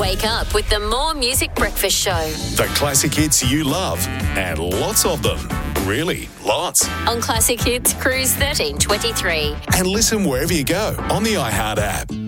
Wake up with the More Music Breakfast Show. The classic hits you love, and lots of them. Really, lots. On Classic Hits, Cruise 1323. And listen wherever you go on the iHeart app.